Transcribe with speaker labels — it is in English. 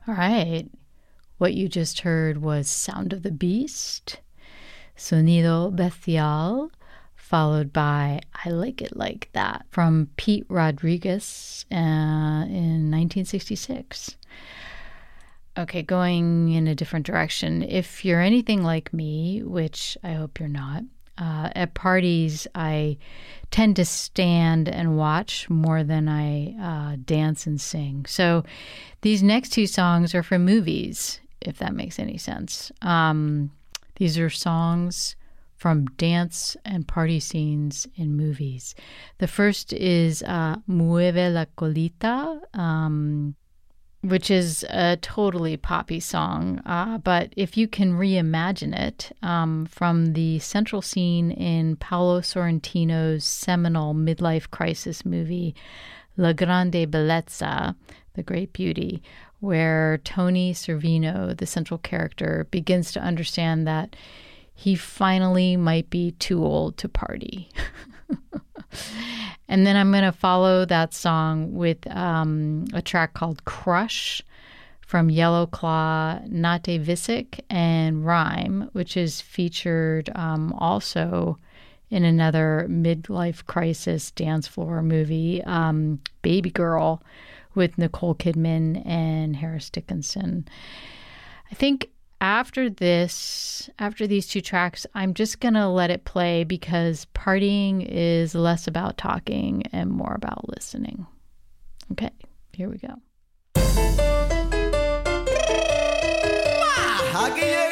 Speaker 1: All right. What you just heard was Sound of the Beast, Sonido Bestial, followed by I Like It Like That from Pete Rodriguez in 1966. Okay, going in a different direction. If you're anything like me, which I hope you're not, at parties I tend to stand and watch more than I dance and sing. So these next two songs are from movies, if that makes any sense. These are songs from dance and party scenes in movies. The first is Mueve la Colita, which is a totally poppy song. But if you can reimagine it from the central scene in Paolo Sorrentino's seminal midlife crisis movie, La Grande Bellezza, The Great Beauty, where Tony Servino, the central character, begins to understand that he finally might be too old to party. And then I'm going to follow that song with a track called Crush from Yellow Claw, Nate Visick, and Rhyme, which is featured also in another midlife crisis dance floor movie, Baby Girl, with Nicole Kidman and Harris Dickinson. I think after these two tracks, I'm just going to let it play because partying is less about talking and more about listening. Okay, here we go.
Speaker 2: Aquí